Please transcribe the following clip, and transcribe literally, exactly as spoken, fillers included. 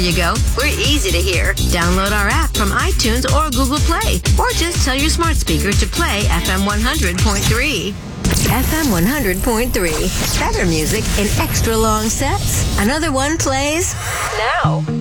you go, we're easy to hear. Download our app from iTunes or Google Play, or just tell your smart speaker to play F M one hundred point three. F M one hundred point three. Better music in extra long sets. Another one plays now.